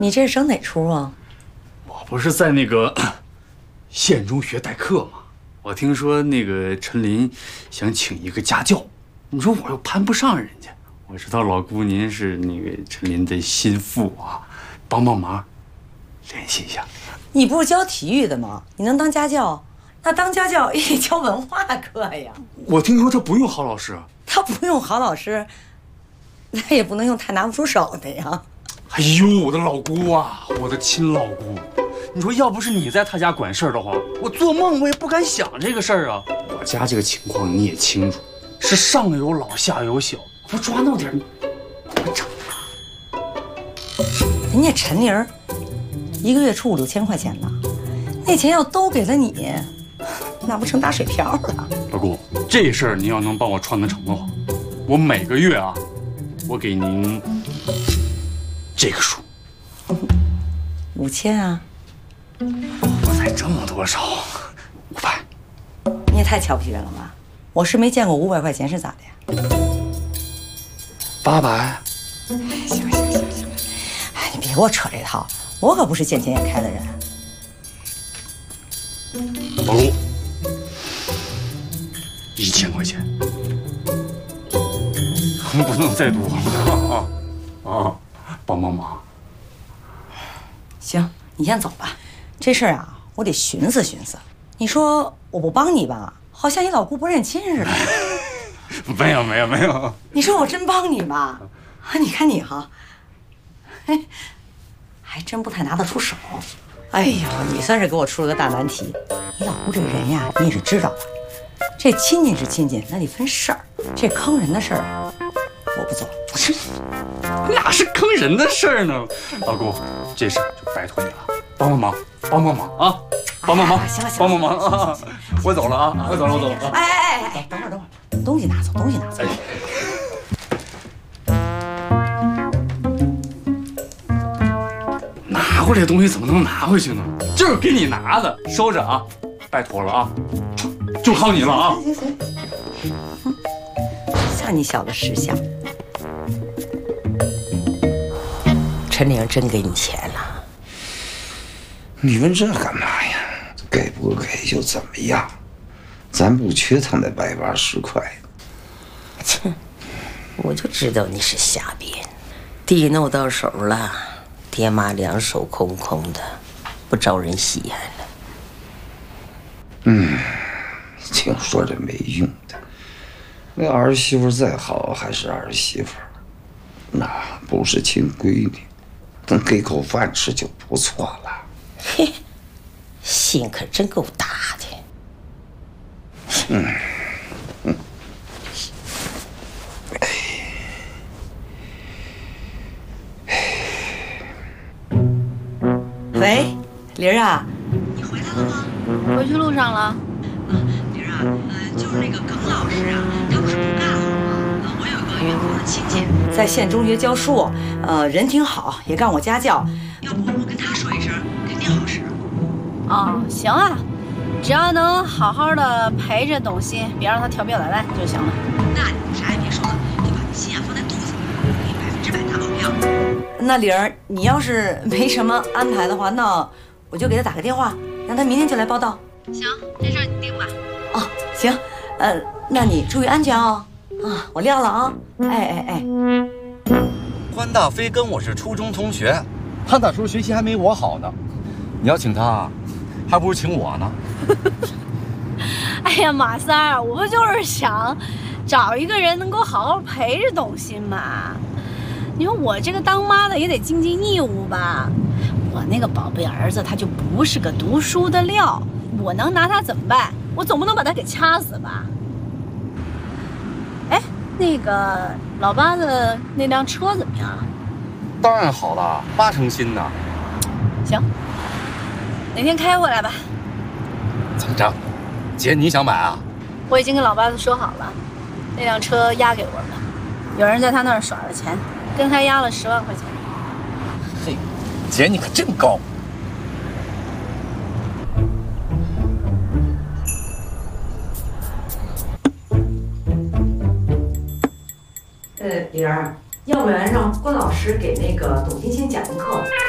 你这是升哪出啊？ 我不是在那个县中学代课吗？我听说那个陈林想请一个家教，你说我又攀不上人家。我知道老姑您是那个陈林的心腹啊，帮忙联系一下。 你不是教体育的吗？你能当家教？那当家教也得教文化课呀。 我听说他不用好老师。 他不用好老师，那也不能用太拿不出手的呀。 哎呦，我的老姑啊，我的亲老姑，你说要不是你在他家管事儿的话，我做梦我也不敢想这个事儿啊。我家这个情况你也清楚，是上有老下有小，我抓弄点，我整人家陈玲一个月出5、6千块钱呢，那钱要都给了你，那不成打水漂了？ 老姑，这事儿您要能帮我串得成的话，我每个月啊，我给您这个数 ，5000啊？ 我才这么多少？500。 你也太瞧不起人了吧？我是没见过500块钱是咋的呀 ？800。 行，哎，你别给我扯这套，我可不是见钱眼开的人。 老姑，1000块钱，不能再多了啊！帮忙。 行，你先走吧。这事儿啊，我得寻思寻思。你说我不帮你吧，好像你老姑不认亲似的。 没有。 你说我真帮你吧？你看你哈，还真不太拿得出手。哎呦，你算是给我出了个大难题。你老姑这个人呀，你也是知道的。这亲近是亲近，那得分事儿。这坑人的事儿，我不做。 哪是坑人的事儿呢？老姑，这事儿就拜托你了，帮忙啊！帮忙忙啊！我走了啊！我走了。 哎，等会儿，东西拿走。 拿回来东西怎么能拿回去呢？就是给你拿的，收着啊！拜托了啊！就靠你了啊！ 行，像你小子识相。陈玲真给你钱了？ 你问这干嘛呀？给不给就怎么样，咱不缺他那180块。 切，我就知道你是瞎编。地弄到手了，爹妈2手空空的，不招人稀罕了。 净说这没用的。那儿媳妇再好还是儿媳妇，那不是亲闺女，能给口饭吃就不错了。 嘿，心可真够大的。 喂，玲儿啊， 你回来了吗？ 回去路上了。 玲儿啊，就是那个耿老师啊，他不是不干了吗？我有个远房的亲戚在县中学教书，人挺好，也干我家教。 要不我跟他说一声，肯定好使。 哦，行啊，只要能好好的陪着董欣，别让他调皮捣蛋就行了。 那你啥也别说了，就把你心放在肚子里，我给你100%打保票。 那玲儿，你要是没什么安排的话，那我就给他打个电话，让他明天就来报道。 行，这事儿你定吧。 哦，行，那你注意安全哦。啊，我撂了啊。哎。 关大飞跟我是初中同学，他那时候学习还没我好呢。你要请他，还不如请我呢。 哎呀，马三儿，我不就是想找一个人能够好好陪着董欣嘛？你说我这个当妈的也得尽尽义务吧？我那个宝贝儿子他就不是个读书的料，我能拿他怎么办？我总不能把他给掐死吧？哎，那个老八的那辆车怎么样？ 当然好了，8成新呢。 行，哪天开回来吧。 怎么着，姐你想买啊？ 我已经跟老八子说好了，那辆车押给我了，有人在他那儿耍了钱，跟他押了10万块钱。 嘿，姐你可真高。 玲儿，要不然让关老师给那个董欣先讲个课，